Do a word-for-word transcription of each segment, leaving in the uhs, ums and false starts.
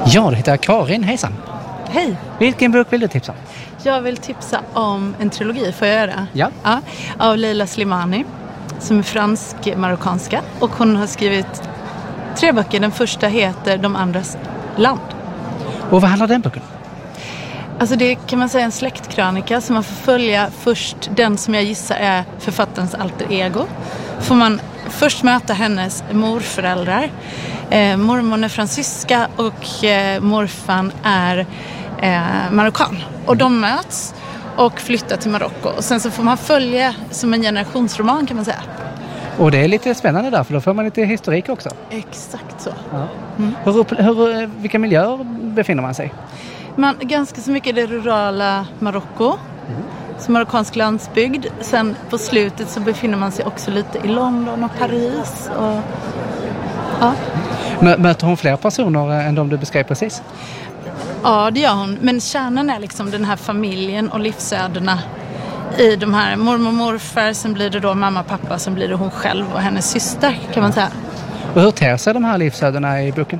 Ja, det heter Karin. Hejsan. Hej. Vilken bok vill du tipsa om? Jag vill tipsa om en trilogi, får jag göra det? Ja. ja. Av Leila Slimani, som är fransk-marockanska. Och hon har skrivit tre böcker. Den första heter De andras land. Och vad handlar den boken? Alltså det kan man säga en släktkrönika som man får följa först den som jag gissar är författarens alter ego. Får man först möta hennes morföräldrar. Eh, mormor är fransyska och eh, morfan är eh, marockan. Och de möts och flyttar till Marocko. Och sen så får man följa som en generationsroman, kan man säga. Och det är lite spännande där, för då får man lite historik också. Exakt så. Ja. Mm. Hur, hur, vilka miljöer befinner man sig? Man, ganska så mycket i det rurala Marocko. Mm. Som marockansk landsbygd. Sen på slutet så befinner man sig också lite i London och Paris. Och, ja. Möter hon fler personer än de du beskrev precis? Ja, det gör hon. Men kärnan är liksom den här familjen och livsödena i de här mormor och morfar. Sen blir det då mamma och pappa, sen blir det hon själv och hennes syster, kan man säga. Och hur ter sig de här livsödena i boken?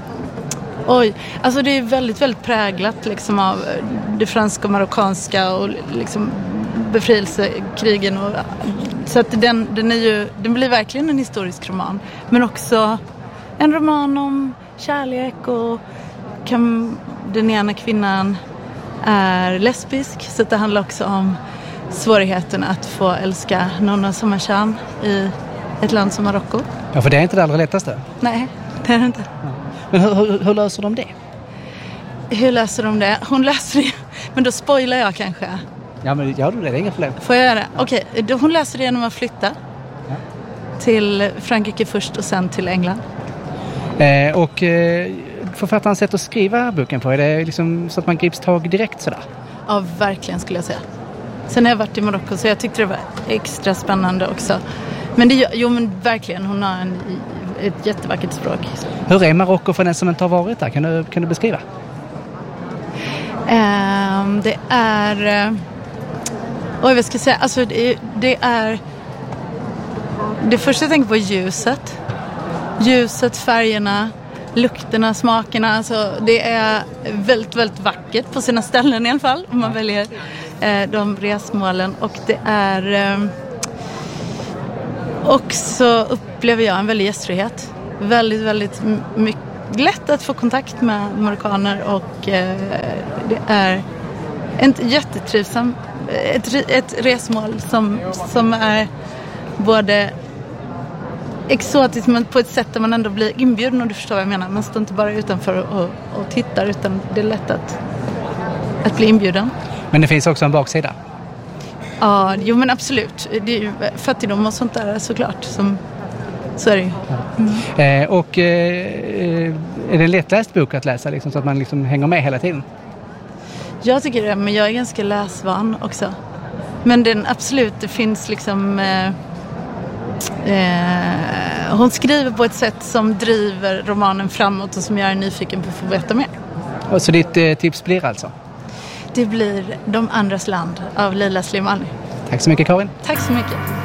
Oj, alltså det är väldigt, väldigt präglat liksom av det franska och marockanska och liksom befrielsekrigen. Och, så att den, den, är ju, den blir verkligen en historisk roman. Men också en roman om kärlek och kan, den ena kvinnan är lesbisk. Så att det handlar också om svårigheten att få älska någon av samma kön i ett land som Marocko. Ja, för det är inte det allra lättaste. Nej, det är det inte. Ja. Men hur, hur, hur löser de det? Hur löser de det? Hon löser det, men då spoilar jag kanske. Ja, men gör du det? Det är inga problem. Får jag göra det? Ja. Okej, okay. Hon löser det genom att flytta ja. till Frankrike först och sen till England. Eh, och eh, författarens sätt att skriva boken på, är det liksom så att man grips tag direkt sådär? Ja, verkligen skulle jag säga. Sen har jag varit i Marocko så jag tyckte det var extra spännande också. Men det, jo men verkligen, hon har en, ett jättevackert språk. Hur är Marocko för den som inte har varit där? Kan du, kan du beskriva? Um, det är... Uh, oj, vad ska jag säga? Alltså det, det är... Det första jag tänker på är ljuset. Ljuset, färgerna, lukterna, smakerna. Alltså det är väldigt, väldigt vackert på sina ställen i alla fall. Om man väljer eh, de resmålen. Och det är... Eh, också upplever jag en väldig gästfrihet. Väldigt, väldigt mycket lätt att få kontakt med marockaner och eh, det är ett jättetrivsam ett, ett resmål som, som är både exotiskt men på ett sätt där man ändå blir inbjuden, och du förstår vad jag menar. Man står inte bara utanför och, och, och tittar, utan det är lätt att, att bli inbjuden. Men det finns också en baksida. Ja, jo men absolut. Det är ju fattigdom och sånt där såklart. Som, så är det ju. Mm. Eh, och eh, är det en lättläst bok att läsa liksom, så att man liksom hänger med hela tiden? Jag tycker det, men jag är ganska läsvan också. Men den absolut, det finns liksom... Eh, eh, hon skriver på ett sätt som driver romanen framåt och som jag är nyfiken på att få veta mer. Och så ditt eh, tips blir alltså? Det blir De andras land av Leila Slimani. Tack så mycket, Karin. Tack så mycket.